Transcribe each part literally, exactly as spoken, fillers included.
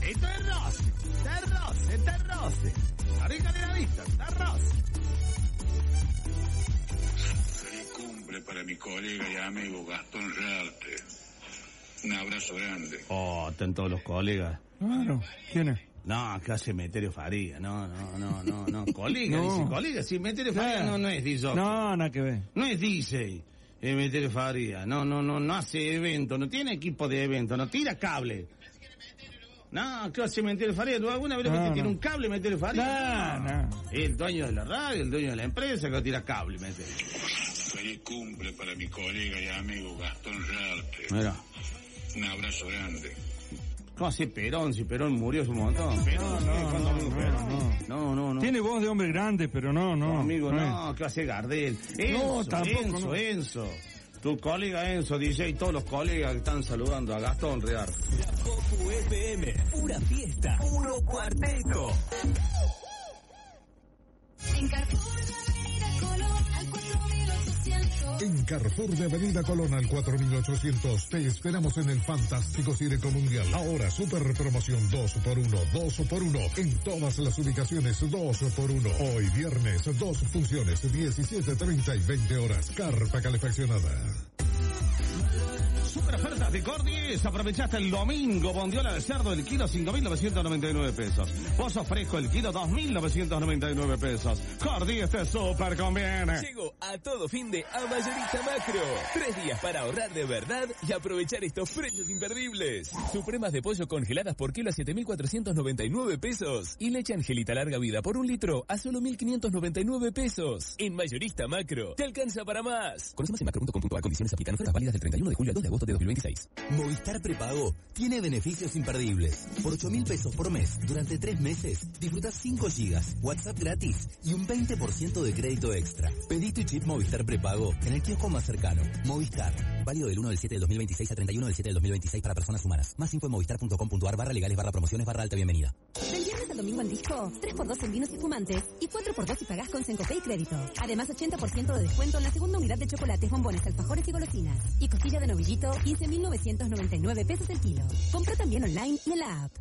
Esto es roce, esto es roce, esto es roce. Arriba de la vista, esto es roce. Feliz cumple para mi colega y amigo Gastón Rearte. Un abrazo grande. Oh, están todos los colegas. Claro, ¿quién es? No, ¿qué hace Meterio Faría? No, no, no, no, no. Colega, No. dice colega, sí, Meterio Faría no, no es D J. No, nada que ver. No es D J. Es Meterio Faría. No, no, no, no hace evento, no tiene equipo de evento, no tira cable. No, ¿qué hace Meterio Faría? ¿Tú alguna vez lo No, que no. tiene un cable Meterio Faría? No, no. El dueño de la radio, el dueño de la empresa que tira cable, Meterio. Feliz cumple para mi colega y amigo Gastón Rearte. Mira. Un abrazo grande. ¿Cómo hace Perón? Si Perón murió hace un montón. Perón, No, ¿qué? no, ¿Cuándo no, murió no, Perón? no. No, no, no. Tiene voz de hombre grande, pero no, no. No, amigo, no. no, ¿qué va a hacer Gardel? Enzo, No, tampoco, Enzo, no. Enzo. Tu colega Enzo, D J, todos los colegas que están saludando a Gastón Rearte. La Popu F M, pura fiesta, puro cuarteto. En Carrefour de Avenida Colón al cuatro mil ochocientos. En Carrefour de Avenida Colón al cuatro mil ochocientos te esperamos en el fantástico Circo Mundial. Ahora super promoción dos por uno, dos por uno. En todas las ubicaciones dos por uno. Hoy viernes dos funciones, diecisiete, treinta y veinte horas. Carpa calefaccionada. Super ofertas de Cordis. Aprovechaste el domingo. Bondiola de cerdo el kilo cinco mil novecientos noventa y nueve pesos. Pozo fresco el kilo dos mil novecientos noventa y nueve pesos. Cordis te super conviene. Llego a todo fin de a Mayorista Macro. Tres días para ahorrar de verdad y aprovechar estos precios imperdibles. Supremas de pollo congeladas por kilo a siete mil cuatrocientos noventa y nueve pesos. Y leche Angelita larga vida por un litro a solo mil quinientos noventa y nueve pesos. En Mayorista Macro. Te alcanza para más. Conoce más en macro punto com punto a. Condiciones aplican. Ofertas válidas del treinta y uno de julio al dos de agosto de dos mil veintiséis. Movistar Prepago tiene beneficios imperdibles. Por ocho mil pesos por mes, durante tres meses, disfrutás cinco gigas, WhatsApp gratis y un veinte por ciento de crédito extra. Pedí tu chip Movistar Prepago en el kiosco más cercano. Movistar. Válido del uno del siete del dos mil veintiséis a treinta y uno del siete del dos mil veintiséis para personas humanas. Más info en movistar punto com punto a r barra legales barra promociones barra alta bienvenida. Del viernes al domingo en Disco, tres por dos en vinos y fumantes y cuatro por dos si pagás con Sencopay Crédito. Además, ochenta por ciento de descuento en la segunda unidad de chocolates, bombones, alfajores y golosinas. Y costilla de novillito, quince mil novecientos noventa y nueve pesos el kilo. Compra también online y en la app.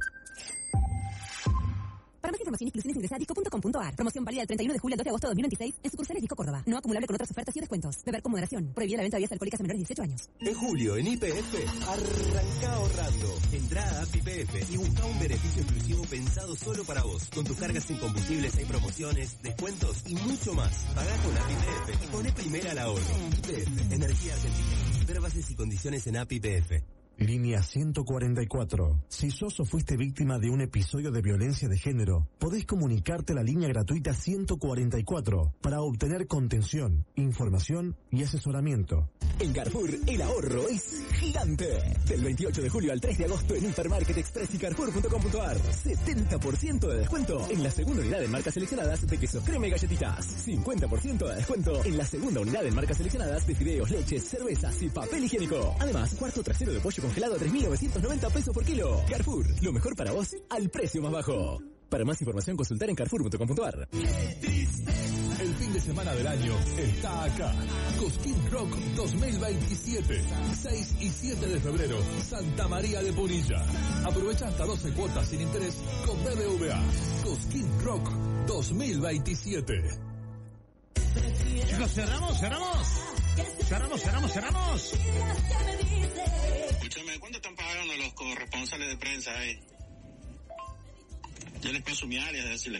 Para más información y exclusiones ingresa a disco punto com punto a r. Promoción válida del treinta y uno de julio al dos de agosto de dos mil veintiséis en sucursales Disco Córdoba. No acumulable con otras ofertas y descuentos. Beber con moderación. Prohibida la venta de bebidas alcohólicas a menores de dieciocho años. En julio, en I P F, arranca ahorrando. Entrá a App I P F y busca un beneficio exclusivo pensado solo para vos. Con tus cargas en combustibles hay promociones, descuentos y mucho más. Pagá con App I P F y poné primera al ahorro. I P F, Energía Argentina. Ver bases y condiciones en App I P F. Línea ciento cuarenta y cuatro. Si sos o fuiste víctima de un episodio de violencia de género, podés comunicarte a la línea gratuita ciento cuarenta y cuatro para obtener contención, información y asesoramiento. En Carrefour, el ahorro es gigante. Del veintiocho de julio al tres de agosto en Hipermarket Express y Carrefour punto com punto a r. setenta por ciento de descuento en la segunda unidad en marcas seleccionadas de queso crema y galletitas. cincuenta por ciento de descuento en la segunda unidad en marcas seleccionadas de fideos, leches, cervezas y papel higiénico. Además, cuarto trasero de pollo congelado a tres mil novecientos noventa pesos por kilo. Carrefour, lo mejor para vos al precio más bajo. Para más información consultar en carrefour punto com punto a r. El fin de semana del año está acá. Cosquín Rock dos mil veintisiete. seis y siete de febrero. Santa María de Punilla. Aprovecha hasta doce cuotas sin interés con B B V A. Cosquín Rock dos mil veintisiete. Chicos, cerramos, cerramos. Cerramos, cerramos, cerramos. Escúchame, ¿cuánto están pagando los corresponsales de prensa ahí? Yo les paso mi área, decirle.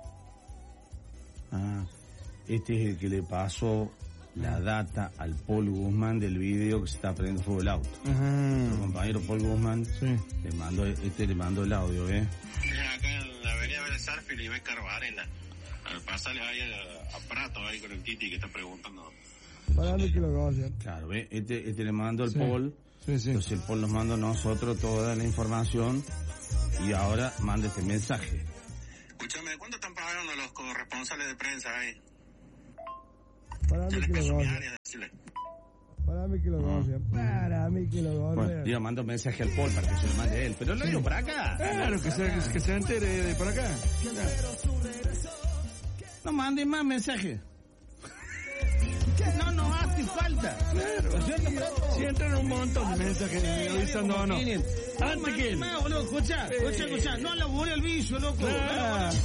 Ah, este es el que le pasó la data al Paul Guzmán del video que se está prendiendo fuego el auto. Ajá. El compañero Paul Guzmán Sí. le mandó, este le mandó el audio, ¿eh? Acá en la avenida Vélez Sarsfield y Becar Varela. Al pasarle ahí a, a Prato ahí con el Titi que está preguntando. Para mí que lo conocen. Claro, ¿ve? Este, este le mandó el Sí. Paul. Sí, sí. Entonces el Paul nos manda a nosotros toda la información y ahora manda este mensaje. Escúchame, ¿cuánto están pagando los corresponsales de prensa ahí? Para Yo mí les que lo paso mi conocen. área, decirle. Para mí que lo conocen. Para mí que lo Bueno, conocen. yo mando un mensaje al Paul para que se lo mande a él. Pero lo digo para acá. Claro, que se, que se entere de por acá. No manden más mensajes. No nos hace falta. Claro. Si entran un montón de mensajes avisando o no. Antes que él. Boludo, escuchá, escuchá, escuchá. No labure el bicho, loco. Claro.